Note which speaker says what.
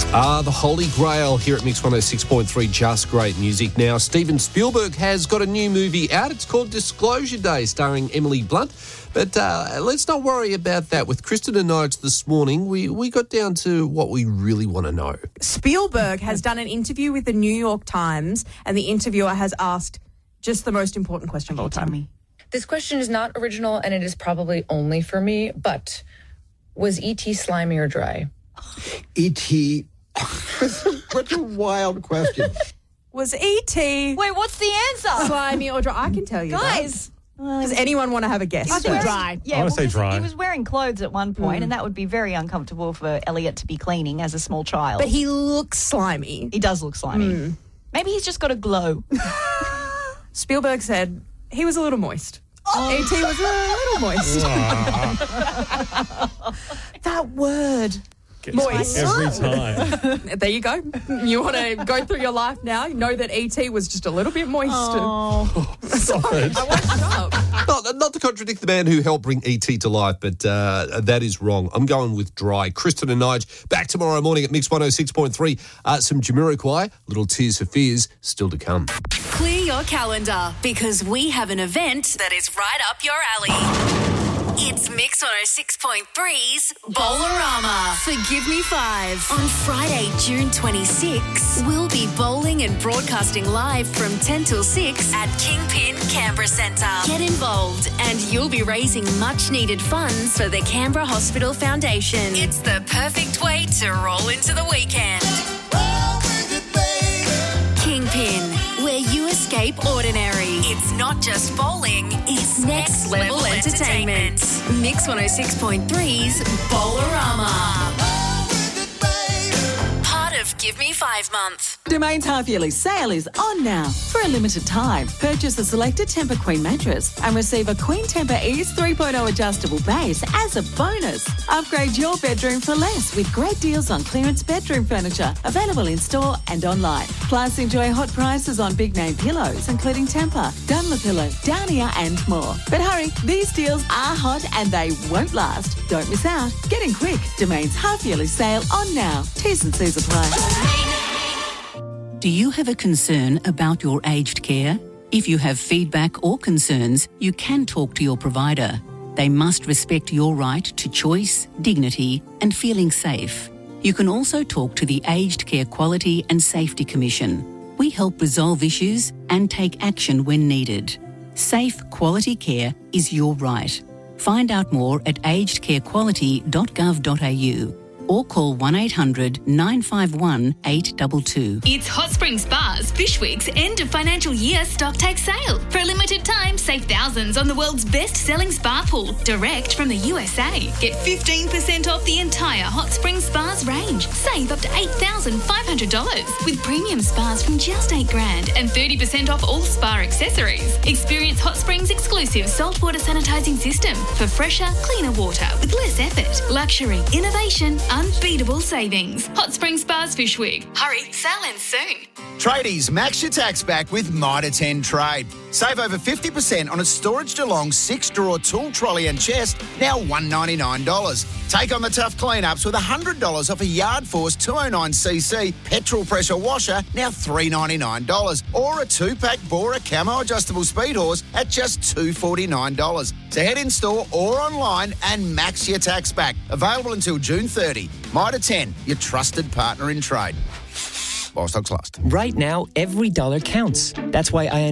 Speaker 1: The Holy Grail here at Mix 106.3, just great music. Now, Steven Spielberg has got a new movie out. It's called Disclosure Day, starring Emily Blunt. But let's not worry about that. With Kristen and Nige this morning, we got down to what we really want to know.
Speaker 2: Spielberg has done an interview with the New York Times, and the interviewer has asked just the most important question of all time.
Speaker 3: This question is not original, and it is probably only for me, but was E.T. slimy or dry?
Speaker 4: E.T. Such a wild question.
Speaker 2: Was E.T.
Speaker 5: Wait, what's the answer?
Speaker 2: slimy or dry? I can tell you
Speaker 5: Guys.
Speaker 2: Does anyone want to have a guess?
Speaker 5: I think
Speaker 2: dry.
Speaker 5: Yeah,
Speaker 6: I want to say dry.
Speaker 5: He was wearing clothes at one point, and that would be very uncomfortable for Elliot to be cleaning as a small child.
Speaker 2: But he looks slimy.
Speaker 5: He does look slimy. Maybe he's just got a glow.
Speaker 2: Spielberg said he was a little moist. E.T. was a little moist. That word. Moist.
Speaker 6: Every time.
Speaker 2: There you go. You want to go through your life now, you know that E.T. was just a little bit moist.
Speaker 6: Stop it.
Speaker 2: I won't stop.
Speaker 1: Not to contradict the man who helped bring E.T. to life, but that is wrong. I'm going with dry. Kristen and Nige back tomorrow morning at Mix 106.3. Some Jamiroquai, Little Tears for Fears, still to come.
Speaker 7: Clear your calendar because we have an event that is right up your alley. It's Mix 106.3's Bowlerama for Give Me 5. On Friday, June 26, we'll be bowling and broadcasting live from 10 till 6 at Kingpin Canberra Centre. Get involved and you'll be raising much-needed funds for the Canberra Hospital Foundation. It's the perfect way to roll into the weekend. Kingpin, where you escape ordinary. It's not just bowling, it's next level entertainment. Mix 106.3's Bowlerama. Part of Give Me 5 month.
Speaker 8: Domain's half-yearly sale is on now. For a limited time, purchase a selected Tempur Queen mattress and receive a Queen Tempur Ease 3.0 adjustable base as a bonus. Upgrade your bedroom for less with great deals on clearance bedroom furniture, available in-store and online. Plus, enjoy hot prices on big-name pillows, including Tempur, Dunlopillow, Downia and more. But hurry, these deals are hot and they won't last. Don't miss out. Get in quick. Domain's half-yearly sale on now. T's and C's apply.
Speaker 9: Do you have a concern about your aged care? If you have feedback or concerns, you can talk to your provider. They must respect your right to choice, dignity, and feeling safe. You can also talk to the Aged Care Quality and Safety Commission. We help resolve issues and take action when needed. Safe, quality care is your right. Find out more at agedcarequality.gov.au or call 1800 951 822.
Speaker 10: It's Hot Springs Spas Fish Week's end of financial year stock take sale. For a limited time, save thousands on the world's best-selling spa pool, direct from the USA. Get 15% off the entire Hot Springs Spas range. Save up to $8,500 with premium spas from just $8,000 and 30% off all spa accessories. Experience Hot Springs' exclusive saltwater sanitizing system for fresher, cleaner water with less effort. Luxury, innovation, unbeatable savings. Hot Springs Spas Fish Week. Hurry, sale ends soon.
Speaker 11: Tradies, max your tax back with Mitre 10 Trade. Save over 50% on a Storage DeLong 6-drawer tool trolley and chest, now $199. Take on the tough clean-ups with $100 off a Yard Force 209cc petrol pressure washer, now $399. Or a 2-pack Bora Camo adjustable speed horse at just $249. So head in store or online and max your tax back. Available until June 30. Mitre 10, your trusted partner in trade. While stocks last.
Speaker 12: Right now, every dollar counts. That's why I